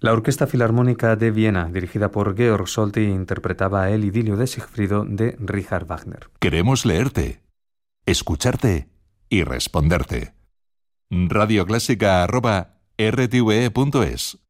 La Orquesta Filarmónica de Viena, dirigida por Georg Solti, interpretaba el idilio de Sigfrido de Richard Wagner. Queremos leerte, escucharte y responderte. radioclásica@rtve.es